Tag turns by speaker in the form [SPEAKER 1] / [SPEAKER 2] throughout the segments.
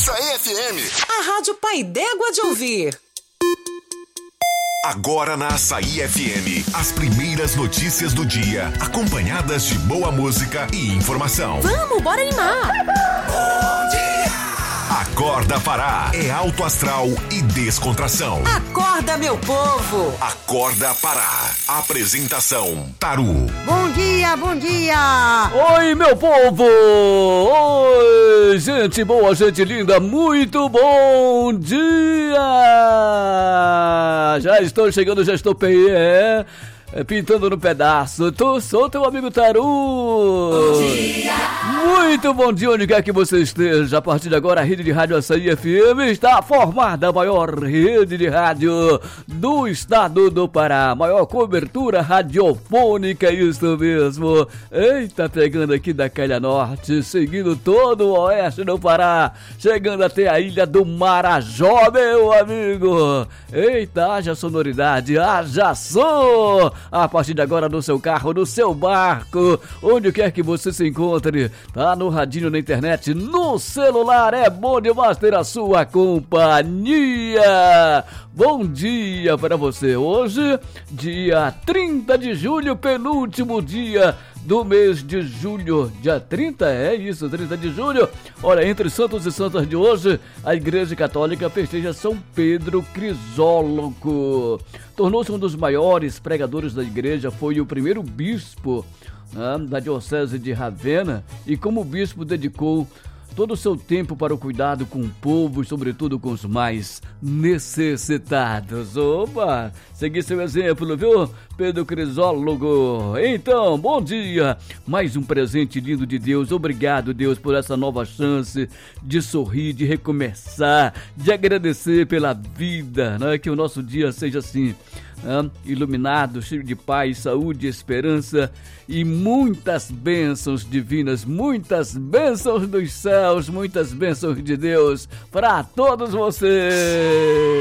[SPEAKER 1] Açaí FM.
[SPEAKER 2] A Rádio Pai d'Égua de ouvir.
[SPEAKER 1] Agora na Açaí FM, as primeiras notícias do dia, acompanhadas de boa música e informação.
[SPEAKER 2] Vamos, bora animar!
[SPEAKER 1] Bom dia! Acorda Pará, é alto astral e descontração.
[SPEAKER 2] Acorda, meu povo!
[SPEAKER 1] Acorda Pará, apresentação Taru.
[SPEAKER 3] Bom dia, bom dia!
[SPEAKER 4] Oi, meu povo! Oi, gente boa, gente linda, muito bom dia! Já estou chegando, já estou pintando no pedaço. Sou teu amigo Taru.
[SPEAKER 2] Bom dia.
[SPEAKER 4] Muito bom dia, onde quer que você esteja. A partir de agora, a rede de rádio Açaí FM está formada, a maior rede de rádio do estado do Pará. Maior cobertura radiofônica, isso mesmo. Eita, pegando aqui da Calha Norte, seguindo todo o oeste do Pará, chegando até a ilha do Marajó, meu amigo. Eita, haja sonoridade, haja som. A partir de agora, no seu carro, no seu barco, onde quer que você se encontre, tá no radinho, na internet, no celular, é bom demais ter a sua companhia. Bom dia para você. Hoje, dia 30 de julho, penúltimo dia do mês de julho. Dia 30, é isso, 30 de julho. Olha, entre santos e santas de hoje, a Igreja Católica festeja São Pedro Crisólogo. Tornou-se um dos maiores pregadores da igreja, foi o primeiro bispo da Diocese de Ravenna e, como bispo, dedicou todo o seu tempo para o cuidado com o povo e, sobretudo, com os mais necessitados. Opa, segui seu exemplo, viu, Pedro Crisólogo? Então, bom dia! Mais um presente lindo de Deus. Obrigado, Deus, por essa nova chance de sorrir, de recomeçar, de agradecer pela vida, né? Que o nosso dia seja assim, iluminado, cheio de paz, saúde, esperança e muitas bênçãos divinas, muitas bênçãos dos céus, muitas bênçãos de Deus para todos vocês.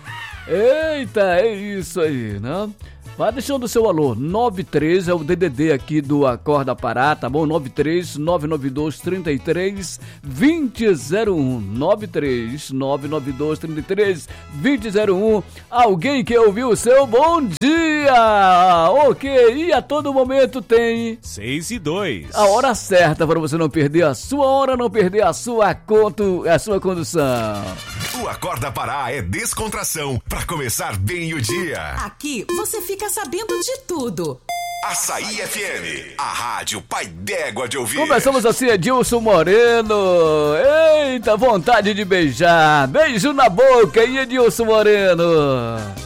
[SPEAKER 4] Eita, é isso aí, né? Vai deixando o seu alô, 93 é o DDD aqui do Acorda Pará, tá bom? 93 992 33 2001, 93 992 33 2001. Alguém que ouviu o seu bom dia? Ok, e a todo momento tem
[SPEAKER 5] 6 e 2.
[SPEAKER 4] A hora certa para você não perder a sua hora, não perder a sua condução.
[SPEAKER 1] O Acorda Pará é descontração para começar bem o dia.
[SPEAKER 2] Aqui você fica sabendo de tudo.
[SPEAKER 1] Açaí FM, a rádio Pai d'Égua de ouvir.
[SPEAKER 4] Começamos assim, Edilson Moreno. Eita, vontade de beijar. Beijo na boca, hein, Edilson Moreno?